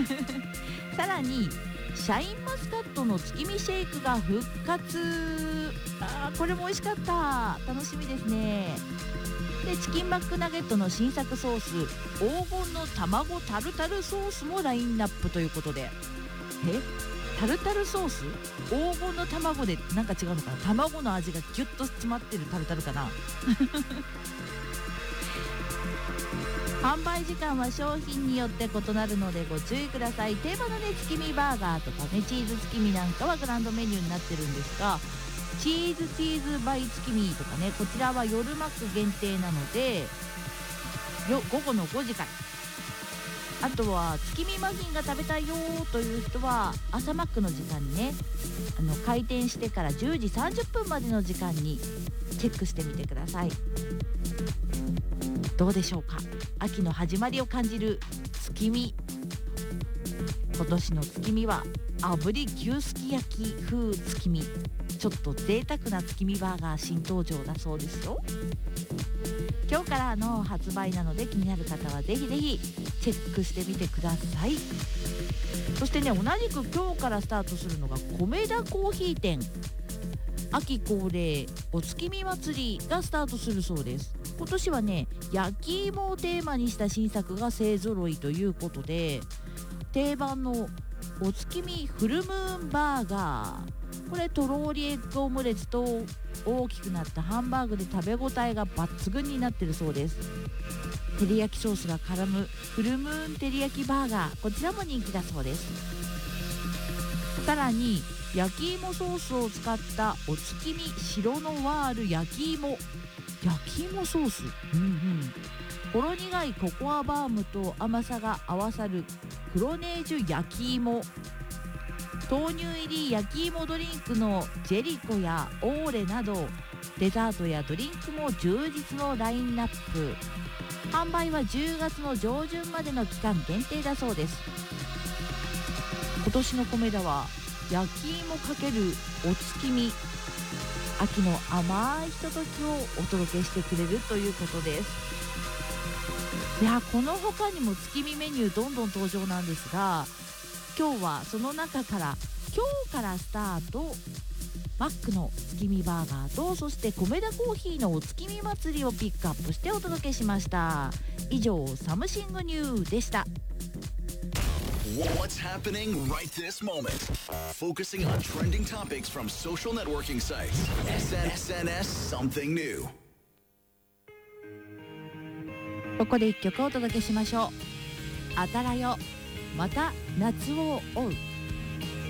さらにシャインマスカットの月見シェイクが復活。これも美味しかった。楽しみですね。でチキンマックナゲットの新作ソース、黄金の卵タルタルソースもラインナップということで、タルタルソース、黄金の卵でなんか違うのかな。卵の味がギュッと詰まってるタルタルかな。販売時間は商品によって異なるのでご注意ください。定番のね月見バーガーとかねチーズ月見なんかはグランドメニューになってるんですが、チーズバイ月見とかね、こちらは夜マック限定なので午後の5時から。あとは月見マフィンが食べたいよという人は朝マックの時間にね、開店してから10時30分までの時間にチェックしてみてください。どうでしょうか。秋の始まりを感じる月見。今年の月見は炙り牛すき焼き風月見。ちょっと贅沢な月見バーガー新登場だそうですよ。今日からの発売なので気になる方はぜひぜひチェックしてみてください。そしてね、同じく今日からスタートするのが米田コーヒー店。秋恒例お月見祭りがスタートするそうです。今年はね焼き芋をテーマにした新作が勢ぞろいということで、定番のお月見フルムーンバーガー、これとろーりエッグオムレツと大きくなったハンバーグで食べ応えが抜群になってるそうです。照り焼きソースが絡むフルムーン照り焼きバーガー、こちらも人気だそうです。さらに焼き芋ソースを使ったお月見白のワール焼き芋ソース、ほろ苦いココアバームと甘さが合わさるクロネージュ焼き芋、豆乳入り焼き芋ドリンクのジェリコやオーレなどデザートやドリンクも充実のラインナップ。販売は10月の上旬までの期間限定だそうです。今年の米田は焼き芋×お月見、秋の甘いひとときをお届けしてくれるということです。いや、この他にも月見メニューどんどん登場なんですが、今日はその中から今日からスタートマックの月見バーガーと、そして米田コーヒーのお月見祭りをピックアップしてお届けしました。以上サムシングニューでした。 What's happening right this moment? Focusing on trending topics from social networking sites. SNS Something New. ここで一曲お届けしましょう。あたらよ、また夏を追う。